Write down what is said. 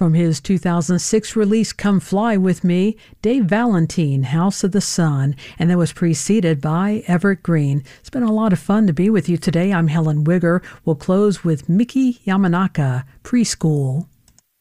From his 2006 release Come Fly With Me, Dave Valentine, House of the Sun, and that was preceded by Everett Green. It's been a lot of fun to be with you today. I'm Helen Wigger. We'll close with Miki Yamanaka, Preschool.